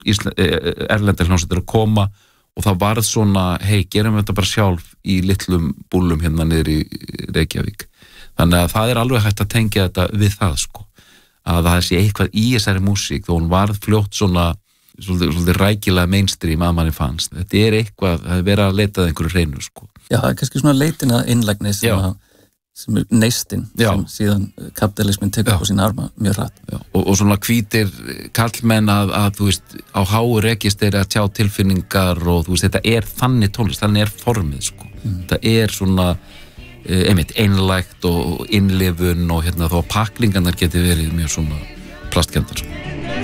erlendar hljómsveitir að koma og það varð svona, hei, gerum við þetta bara sjálf í litlum búllum hérna niður í Reykjavík. Þannig að það alveg hægt að tengja þetta við það, sko. Að það sé eitthvað í þessari músík, þó hún varð fljótt svona, svolítið rækilega mainstream að manni fannst. Þetta eitthvað, það verið að leita að einhverju hreinu, sko. Já, það kannski svona leitin að innlægni sem neistinn, sem síðan kapitalismin tekur á sína arma mjög hratt. Og svona hvítir karlmenn að þú veist, á háu rekist að tjá tilfinningar og þú veist, þetta þannig tónlist, þannig formið, sko. Þetta svona einmitt einlægt og innlifun og hérna þó að paklingarnar geti verið mjög svona plastkenndar, sko.